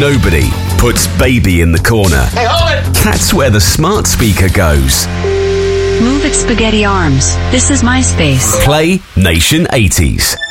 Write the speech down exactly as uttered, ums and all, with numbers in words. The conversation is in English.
nobody puts Baby in the corner. Hey, hold it! That's where the smart speaker goes. Move it, spaghetti arms. This is my space. Play Nation eighties.